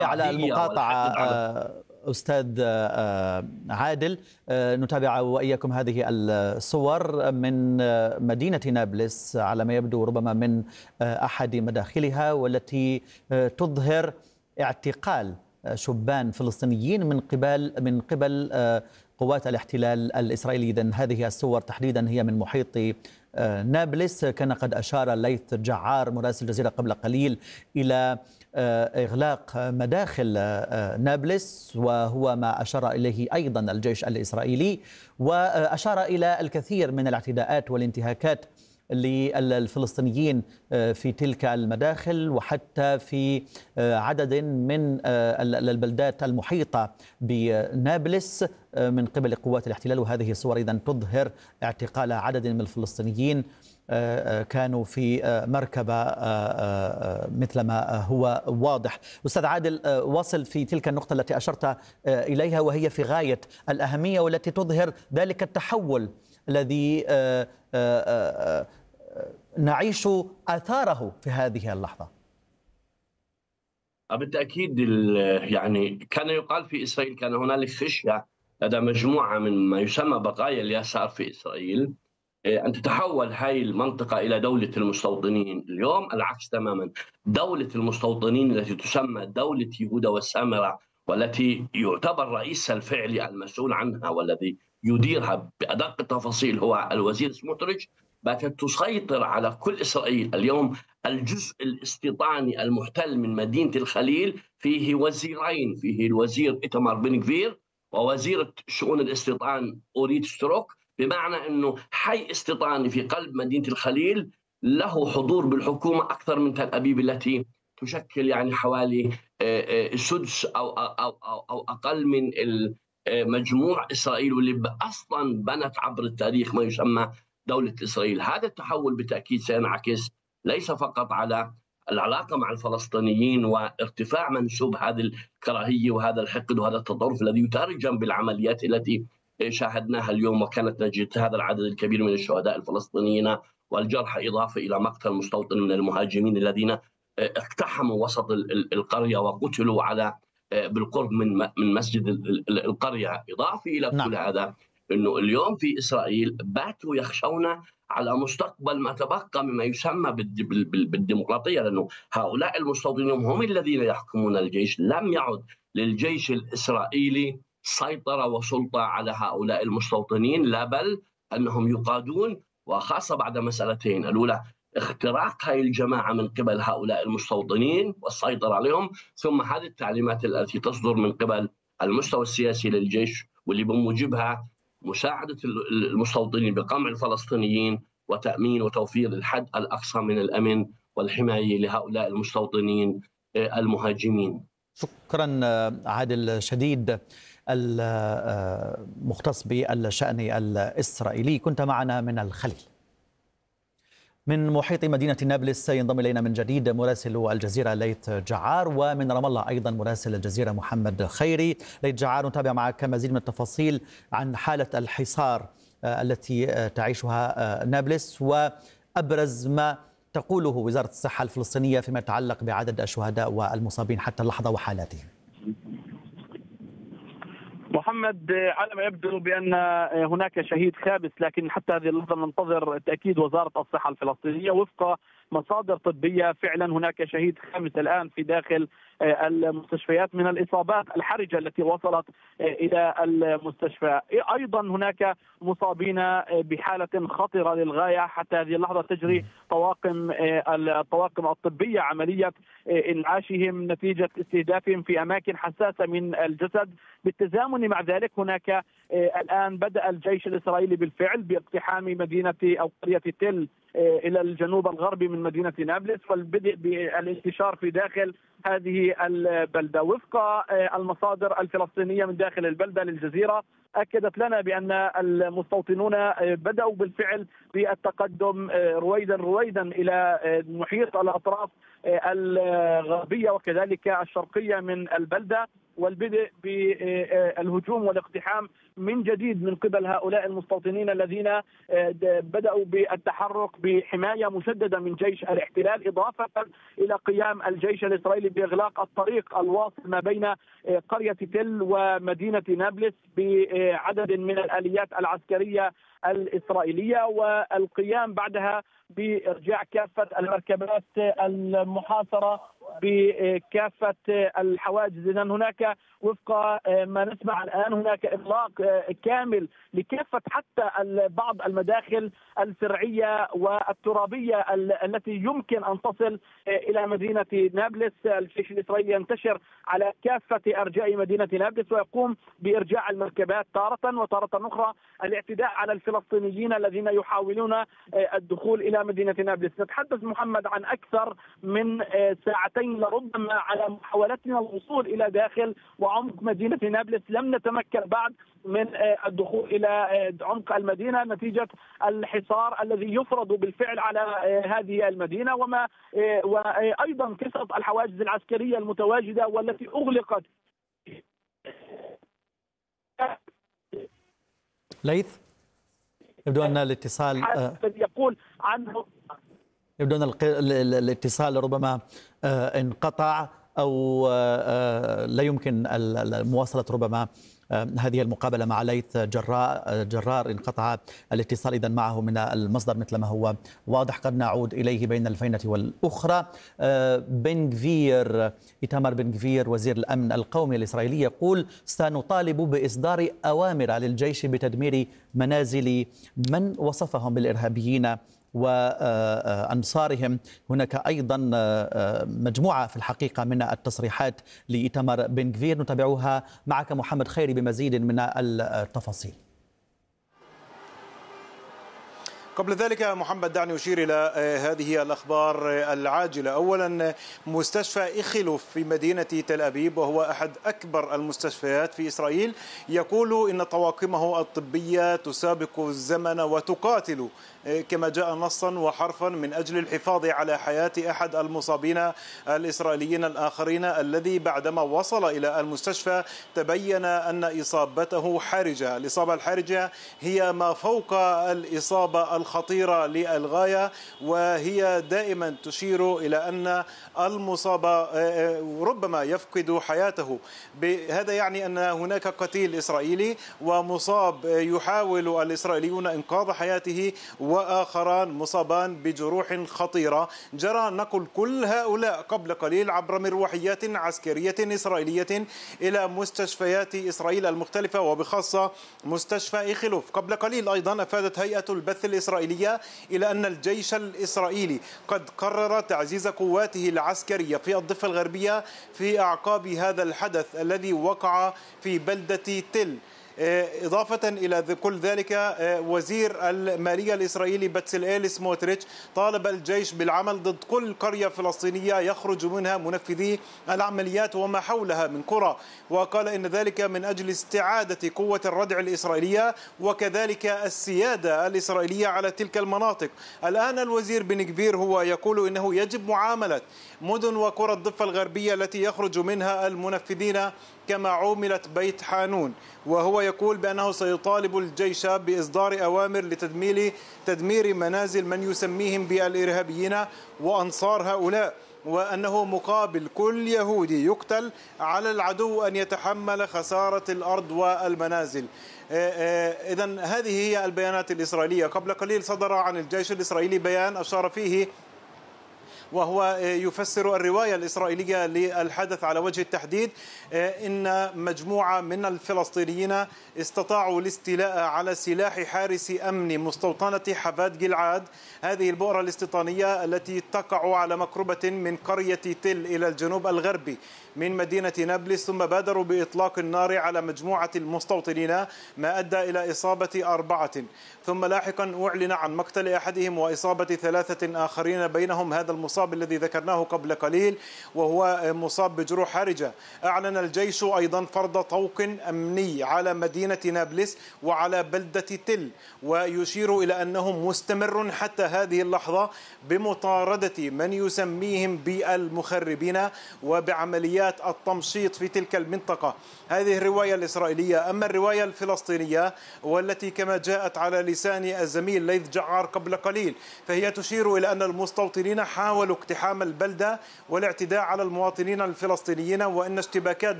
على الكراهية المقاطعة والحقد على. أستاذ عادل، نتابع وإياكم هذه الصور من مدينة نابلس، على ما يبدو ربما من أحد مداخلها، والتي تظهر اعتقال شبان فلسطينيين من قبل قوات الاحتلال الإسرائيلي. إذن هذه الصور تحديدا هي من محيط نابلس. كان قد أشار ليث جعار مراسل الجزيرة قبل قليل إلى إغلاق مداخل نابلس، وهو ما أشار إليه أيضا الجيش الإسرائيلي، وأشار إلى الكثير من الاعتداءات والانتهاكات للفلسطينيين في تلك المداخل، وحتى في عدد من البلدات المحيطة بنابلس من قبل قوات الاحتلال. وهذه الصور إذن تظهر اعتقال عدد من الفلسطينيين كانوا في مركبة مثل ما هو واضح. أستاذ عادل، واصل في تلك النقطة التي أشرت إليها، وهي في غاية الأهمية، والتي تظهر ذلك التحول الذي نعيش آثاره في هذه اللحظة. بالتأكيد يعني كان يقال في إسرائيل، كان هنالك خشية لدى مجموعة من ما يسمى بقايا اليسار في إسرائيل أن تتحول هذه المنطقة إلى دولة المستوطنين. اليوم العكس تماما، دولة المستوطنين التي تسمى دولة يهوذا والسامرة، والتي يعتبر رئيسها الفعلي المسؤول عنها والذي يديرها بأدق التفاصيل هو الوزير سموتريتش، باتت تسيطر على كل إسرائيل. اليوم الجزء الاستيطاني المحتل من مدينة الخليل فيه وزيرين، فيه الوزير إيتمار بن غفير ووزيرة شؤون الاستيطان أوريت ستروك، بمعنى أنه حي استيطاني في قلب مدينة الخليل له حضور بالحكومة أكثر من تل أبيب التي تشكل يعني حوالي سدس أو أقل من مجموع إسرائيل، واللي أصلا بنت عبر التاريخ ما يسمى دولة إسرائيل. هذا التحول بالتأكيد سينعكس ليس فقط على العلاقة مع الفلسطينيين وارتفاع منسوب هذه الكراهية وهذا الحقد وهذا التطرف الذي يترجم بالعمليات التي شاهدناها اليوم، وكانت نتيجة هذا العدد الكبير من الشهداء الفلسطينيين والجرحى، إضافة إلى مقتل مستوطن من المهاجمين الذين اقتحموا وسط القرية وقتلوا على بالقرب من مسجد القرية. إضافة إلى نعم. كل هذا، أنه اليوم في إسرائيل باتوا يخشون على مستقبل ما تبقى مما يسمى بالديمقراطية، لأنه هؤلاء المستوطنين هم الذين يحكمون الجيش. لم يعد للجيش الإسرائيلي سيطرة وسلطة على هؤلاء المستوطنين، لا بل أنهم يقادون، وخاصة بعد مسألتين: الأولى اختراق هذه الجماعة من قبل هؤلاء المستوطنين والسيطرة عليهم، ثم هذه التعليمات التي تصدر من قبل المستوى السياسي للجيش، واللي بموجبها مساعدة المستوطنين بقمع الفلسطينيين وتأمين وتوفير الحد الأقصى من الأمن والحماية لهؤلاء المستوطنين المهاجمين. شكرا عادل شديد، المختص بالشأن الإسرائيلي، كنت معنا من الخليل. من محيط مدينة نابلس ينضم إلينا من جديد مراسل الجزيرة ليث جعار، ومن رام الله أيضا مراسل الجزيرة محمد خيري. ليث جعار، نتابع معك مزيد من التفاصيل عن حالة الحصار التي تعيشها نابلس، وأبرز ما تقوله وزارة الصحة الفلسطينية فيما يتعلق بعدد الشهداء والمصابين حتى اللحظة وحالاتهم. محمد، على ما يبدو بأن هناك شهيد خامس، لكن حتى هذه اللحظة ننتظر تأكيد وزارة الصحة الفلسطينية. وفق مصادر طبية فعلا هناك شهيد خامس الآن في داخل المستشفيات من الإصابات الحرجة التي وصلت إلى المستشفى. أيضا هناك مصابين بحالة خطرة للغاية. حتى هذه اللحظة تجري الطواقم الطبية عملية إنعاشهم نتيجة استهدافهم في أماكن حساسة من الجسد. بالتزامن مع ذلك هناك الآن بدأ الجيش الإسرائيلي بالفعل باقتحام مدينة أو قرية تل إلى الجنوب الغربي من مدينة نابلس، والبدء بالانتشار في داخل هذه البلدة. وفق المصادر الفلسطينية من داخل البلدة للجزيرة، أكدت لنا بأن المستوطنون بدأوا بالفعل بالتقدم رويدا إلى محيط الأطراف الغربية وكذلك الشرقية من البلدة، والبدء بالهجوم والاقتحام من جديد من قبل هؤلاء المستوطنين الذين بدأوا بالتحرك بحماية مشددة من جيش الاحتلال، إضافة إلى قيام الجيش الإسرائيلي بإغلاق الطريق الواصل ما بين قرية تل ومدينة نابلس بعدد من الآليات العسكرية الإسرائيلية، والقيام بعدها بإرجاع كافة المركبات المحاصرة بكافة الحواجز. إذن هناك وفق ما نسمع الآن هناك إغلاق كامل لكافة حتى بعض المداخل الفرعية والترابية التي يمكن أن تصل إلى مدينة نابلس. الجيش الإسرائيلي ينتشر على كافة أرجاء مدينة نابلس ويقوم بإرجاع المركبات تارة، وتارة أخرى الاعتداء على الفلسطينيين الذين يحاولون الدخول إلى مدينة نابلس. نتحدث محمد عن أكثر من ساعتين لربما على محاولتنا الوصول إلى داخل وعمق مدينة نابلس. لم نتمكن بعد من الدخول إلى عمق المدينة نتيجة الحصار الذي يفرض بالفعل على هذه المدينة، وأيضا قصة الحواجز العسكرية المتواجدة والتي أغلقت. ليث، يبدو أن الاتصال يقول عنه يبدو أن الاتصال ربما انقطع أو لا يمكن مواصلة ربما هذه المقابلة مع ليث جرار. انقطع الاتصال إذن معه من المصدر مثل ما هو واضح. قد نعود إليه بين الفينة والأخرى. إيتامر بن غفير وزير الأمن القومي الإسرائيلي يقول: سنطالب بإصدار أوامر للجيش بتدمير منازل من وصفهم بالإرهابيين وأنصارهم. هناك أيضا مجموعة في الحقيقة من التصريحات لإيتامر بن غفير نتابعها معك محمد خيري بمزيد من التفاصيل. قبل ذلك محمد دعني أشير إلى هذه الأخبار العاجلة. أولا، مستشفى إخلوف في مدينة تل أبيب وهو أحد أكبر المستشفيات في إسرائيل يقول إن طواقمه الطبية تسابق الزمن وتقاتل كما جاء نصا وحرفا من أجل الحفاظ على حياة أحد المصابين الإسرائيليين الآخرين الذي بعدما وصل إلى المستشفى تبين أن إصابته حرجة. الإصابة الحرجة هي ما فوق الإصابة الخطيرة للغاية، وهي دائما تشير إلى أن المصاب ربما يفقد حياته. هذا يعني أن هناك قتيل إسرائيلي ومصاب يحاول الإسرائيليون إنقاذ حياته، وآخران مصابان بجروح خطيرة. جرى نقل كل هؤلاء قبل قليل عبر مروحيات عسكرية إسرائيلية إلى مستشفيات إسرائيل المختلفة وبخاصة مستشفى إخلوف. قبل قليل أيضا أفادت هيئة البث الإسرائيلية إلى أن الجيش الإسرائيلي قد قرر تعزيز قواته العسكرية في الضفة الغربية في أعقاب هذا الحدث الذي وقع في بلدة تل. إضافة إلى كل ذلك، وزير المالية الإسرائيلي بتسلئيل سموتريتش طالب الجيش بالعمل ضد كل قرية فلسطينية يخرج منها منفذي العمليات وما حولها من قرى، وقال إن ذلك من أجل استعادة قوة الردع الإسرائيلية وكذلك السيادة الإسرائيلية على تلك المناطق. الآن الوزير بن غفير هو يقول إنه يجب معاملة مدن وقرى الضفة الغربية التي يخرج منها المنفذين كما عوملت بيت حانون، وهو يقول بأنه سيطالب الجيش بإصدار أوامر لتدمير منازل من يسميهم بالإرهابيين وأنصار هؤلاء، وأنه مقابل كل يهودي يقتل على العدو أن يتحمل خسارة الأرض والمنازل. إذن هذه هي البيانات الإسرائيلية. قبل قليل صدر عن الجيش الإسرائيلي بيان أشار فيه وهو يفسر الرواية الإسرائيلية للحدث على وجه التحديد إن مجموعة من الفلسطينيين استطاعوا الاستيلاء على سلاح حارس أمن مستوطنة حفاد جلعاد، هذه البؤرة الاستيطانية التي تقع على مقربة من قرية تل إلى الجنوب الغربي من مدينة نابلس، ثم بادروا بإطلاق النار على مجموعة المستوطنين ما أدى إلى إصابة 4، ثم لاحقا أعلن عن مقتل أحدهم وإصابة 3 آخرين بينهم هذا المصاب الذي ذكرناه قبل قليل وهو مصاب بجروح حرجة. أعلن الجيش أيضا فرض طوق أمني على مدينة نابلس وعلى بلدة تل، ويشير إلى أنه مستمر حتى هذه اللحظة بمطاردة من يسميهم بالمخربين وبعمليات التمشيط في تلك المنطقة. هذه الرواية الإسرائيلية. أما الرواية الفلسطينية والتي كما جاءت على لسان الزميل ليث جعار قبل قليل فهي تشير إلى أن المستوطنين حاولوا واحتمال اقتحام البلدة والاعتداء على المواطنين الفلسطينيين، وأن اشتباكات